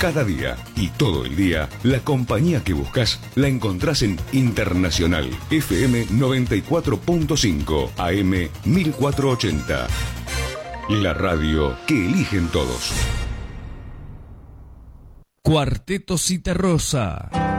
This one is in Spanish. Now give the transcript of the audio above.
Cada día y todo el día, la compañía que buscas la encontrás en Internacional FM 94.5 AM 1480. La radio que eligen todos. Cuarteto Citarrosa.